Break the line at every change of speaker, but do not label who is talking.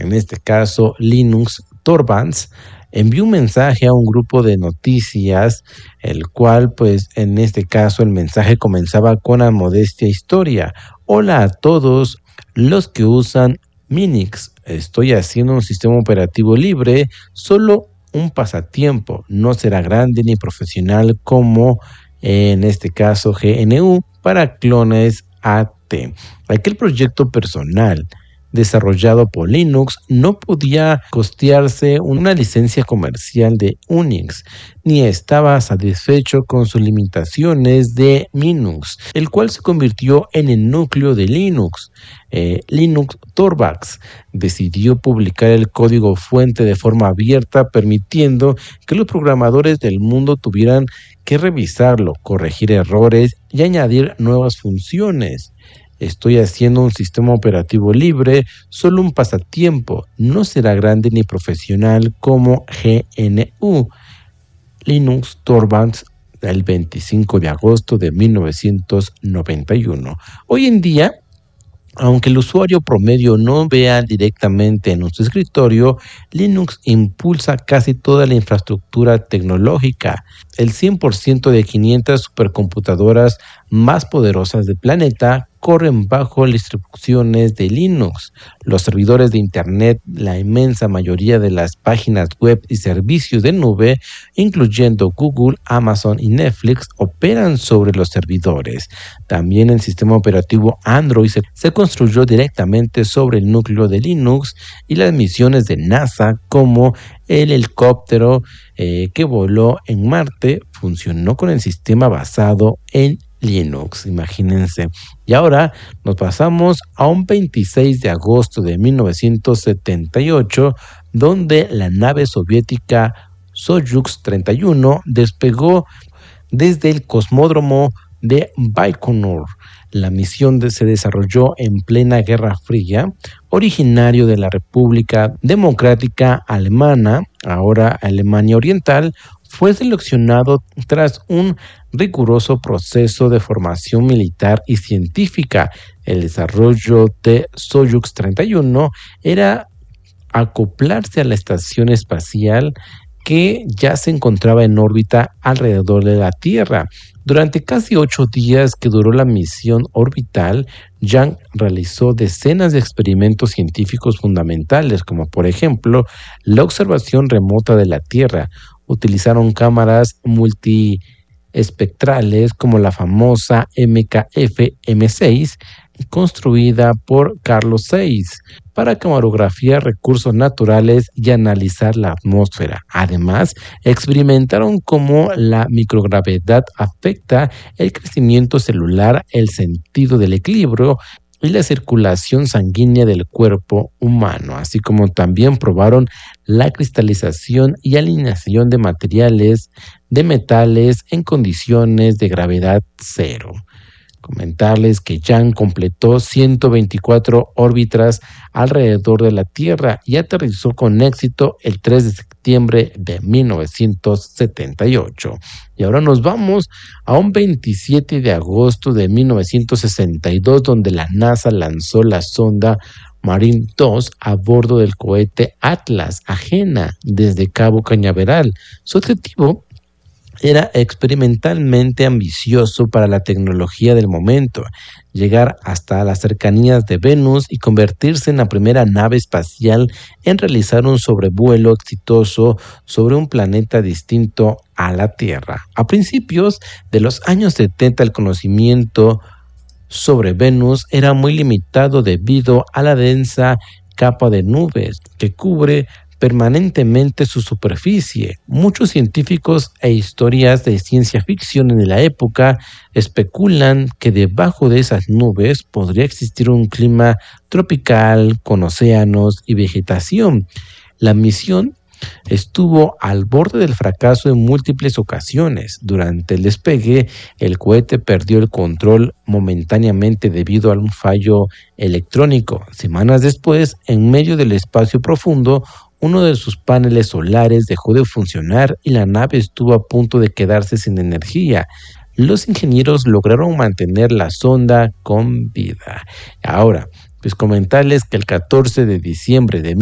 en este caso Linus Torvalds, envió un mensaje a un grupo de noticias, el cual, pues, en este caso el mensaje comenzaba con la modestia historia. Hola a todos los que usan Minix. Estoy haciendo un sistema operativo libre, solo un pasatiempo. No será grande ni profesional como, en este caso, GNU para clones AT. Aquel proyecto personal desarrollado por Linux no podía costearse una licencia comercial de Unix, ni estaba satisfecho con sus limitaciones de Minux, el cual se convirtió en el núcleo de Linux. Linus Torvalds decidió publicar el código fuente de forma abierta, permitiendo que los programadores del mundo tuvieran que revisarlo, corregir errores y añadir nuevas funciones. Estoy haciendo un sistema operativo libre, solo un pasatiempo, no será grande ni profesional como GNU. Linus Torvalds, el 25 de agosto de 1991. Hoy en día, aunque el usuario promedio no vea directamente en su escritorio, Linux impulsa casi toda la infraestructura tecnológica. El 100% de 500 supercomputadoras más poderosas del planeta corren bajo las instrucciones de Linux. Los servidores de Internet, la inmensa mayoría de las páginas web y servicios de nube, incluyendo Google, Amazon y Netflix, operan sobre los servidores. También el sistema operativo Android se construyó directamente sobre el núcleo de Linux, y las misiones de NASA, como el helicóptero que voló en Marte, funcionó con el sistema basado en Linux, imagínense. Y ahora nos pasamos a un 26 de agosto de 1978, donde la nave soviética Soyuz 31 despegó desde el cosmódromo de Baikonur. La misión se desarrolló en plena Guerra Fría, originario de la República Democrática Alemana, ahora Alemania Oriental. Fue seleccionado tras un riguroso proceso de formación militar y científica. El desarrollo de Soyuz 31 era acoplarse a la estación espacial que ya se encontraba en órbita alrededor de la Tierra. Durante casi 8 días que duró la misión orbital, Yang realizó decenas de experimentos científicos fundamentales, como por ejemplo la observación remota de la Tierra. Utilizaron cámaras multiespectrales como la famosa MKF-M6, construida por Carlos Zeiss, para camarografiar recursos naturales y analizar la atmósfera. Además, experimentaron cómo la microgravedad afecta el crecimiento celular, el sentido del equilibrio y la circulación sanguínea del cuerpo humano, así como también probaron la cristalización y alineación de materiales de metales en condiciones de gravedad cero. Comentarles que Yang completó 124 órbitas alrededor de la Tierra y aterrizó con éxito el 3 de septiembre de 1978. Y ahora nos vamos a un 27 de agosto de 1962, donde la NASA lanzó la sonda Marine 2 a bordo del cohete Atlas Agena desde Cabo Cañaveral. Su objetivo era experimentalmente ambicioso para la tecnología del momento: llegar hasta las cercanías de Venus y convertirse en la primera nave espacial en realizar un sobrevuelo exitoso sobre un planeta distinto a la Tierra. A principios de los años 70, el conocimiento sobre Venus era muy limitado debido a la densa capa de nubes que cubre permanentemente su superficie. Muchos científicos e historias de ciencia ficción de la época especulan que debajo de esas nubes podría existir un clima tropical con océanos y vegetación. La misión estuvo al borde del fracaso en múltiples ocasiones. Durante el despegue, el cohete perdió el control momentáneamente debido a un fallo electrónico. Semanas después, en medio del espacio profundo, uno de sus paneles solares dejó de funcionar y la nave estuvo a punto de quedarse sin energía. Los ingenieros lograron mantener la sonda con vida. Ahora, pues comentarles que el 14 de diciembre de